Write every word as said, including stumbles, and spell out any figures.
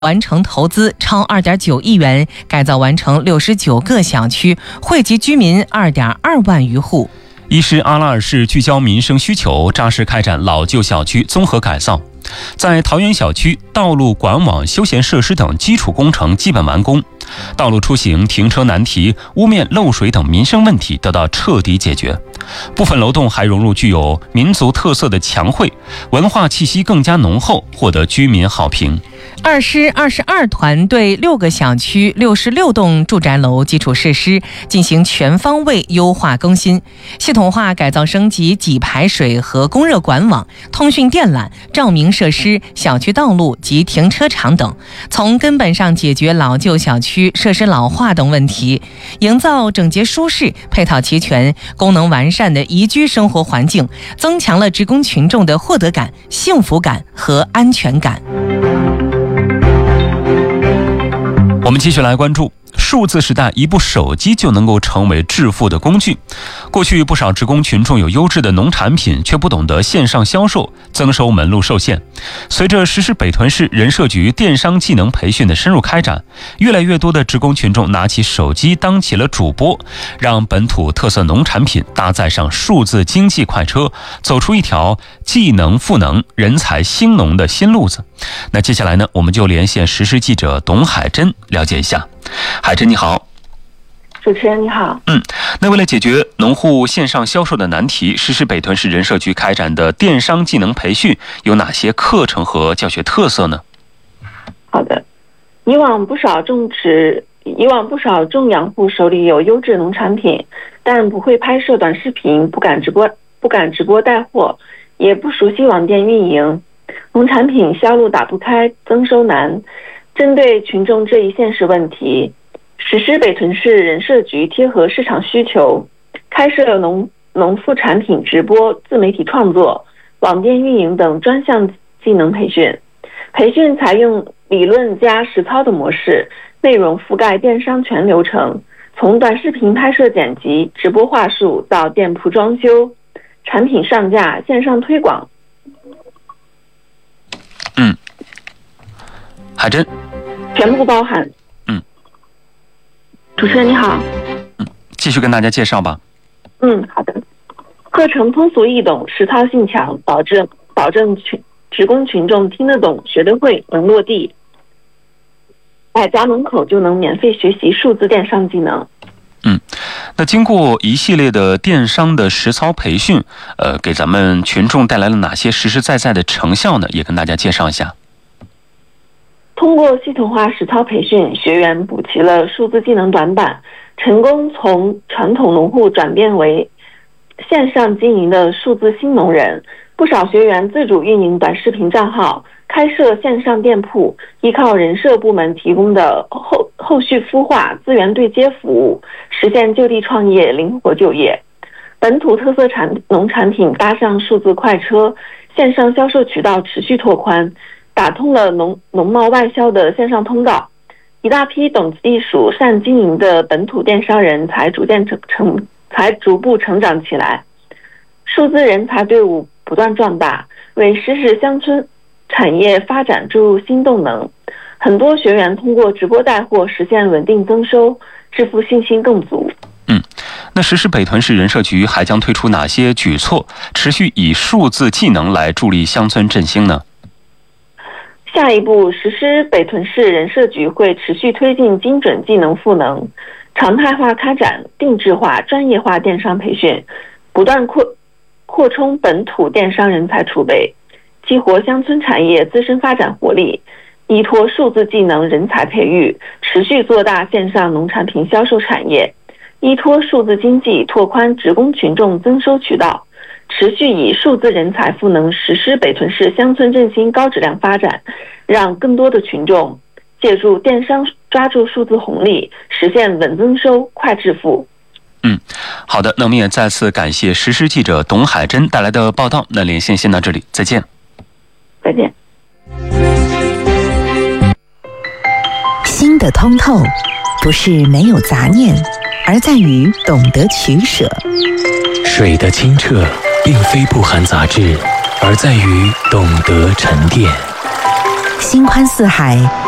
完成投资超二点九亿元，改造完成六十九个小区，惠及居民二点二万余户。 一是阿拉尔市聚焦民生需求，扎实开展老旧小区综合改造。在桃园小区，道路、管网、休闲设施等基础工程基本完工，道路出行、停车难题、屋面漏水等民生问题得到彻底解决。部分楼栋还融入具有民族特色的墙绘，文化气息更加浓厚，获得居民好评。 二师二十二团对六个小区、六十六栋住宅楼基础设施进行全方位优化更新，系统化改造升级给排水和供热管网、通讯电缆、照明设施、小区道路及停车场等，从根本上解决老旧小区设施老化等问题，营造整洁舒适、配套齐全、功能完善的宜居生活环境，增强了职工群众的获得感、幸福感和安全感。 我们继续来关注数字时代，一部手机就能够成为致富的工具。过去不少职工群众有优质的农产品，却不懂得线上销售，增收门路受限。随着实施北屯市人社局电商技能培训的深入开展，越来越多的职工群众拿起手机当起了主播，让本土特色农产品搭载上数字经济快车，走出一条技能赋能、人才兴农的新路子。那接下来呢，我们就连线实时记者董海珍了解一下。海珍你好。 主持人你好。 嗯，那为了解决农户线上销售的难题，实施北屯市人社局开展的电商技能培训有哪些课程和教学特色呢？ 好的，以往不少种植以往不少种养户手里有优质农产品，但不会拍摄短视频，不敢直播不敢直播带货，也不熟悉网店运营，农产品销路打不开，增收难。针对群众这一现实问题，实施北屯市人社局贴合市场需求，开设农农副产品直播、自媒体创作、网店运营等专项技能培训。培训采用理论加实操的模式，内容覆盖电商全流程，从短视频拍摄剪辑、直播话术到店铺装修、产品上架、线上推广。 嗯，海珍， 全部包含。 嗯， 主持人你好。 嗯，继续跟大家介绍吧。 嗯，好的。课程通俗易懂，实操性强，保证保证群职工群众听得懂、学得会、能落地，在家门口就能免费学习数字电商技能。 嗯，那经过一系列的电商的实操培训，呃，给咱们群众带来了哪些实实在在的成效呢？也跟大家介绍一下。 通过系统化实操培训，学员补齐了数字技能短板，成功从传统农户转变为线上经营的数字新农人。不少学员自主运营短视频账号，开设线上店铺，依靠人社部门提供的后后续孵化、资源对接服务，实现就地创业、灵活就业。本土特色产农产品搭上数字快车，线上销售渠道持续拓宽，打通了农农贸外销的线上通道。一大批懂技术、善经营的本土电商人才逐渐成成才逐步成长起来，数字人才队伍不断壮大，为实时乡村产业发展注入新动能。很多学员通过直播带货实现稳定增收，致富信心更足。 嗯，那实施北屯市人社局还将推出哪些举措，持续以数字技能来助力乡村振兴呢？ 下一步，实施北屯市人社局会持续推进精准技能赋能，常态化开展定制化、专业化电商培训，不断扩扩充本土电商人才储备，激活乡村产业自身发展活力，依托数字技能人才培育，持续做大线上农产品销售产业，依托数字经济拓宽职工群众增收渠道，持续以数字人才赋能实施北屯市乡村振兴高质量发展，让更多的群众借助电商抓住数字红利，实现稳增收、快致富。 嗯，好的，那我们也再次感谢实时记者董海珍带来的报道。那连线先到这里，再见。 再见。 心的通透不是没有杂念，而在于懂得取舍。 水的清澈并非不含杂质，而在于懂得沉淀。 心宽似海，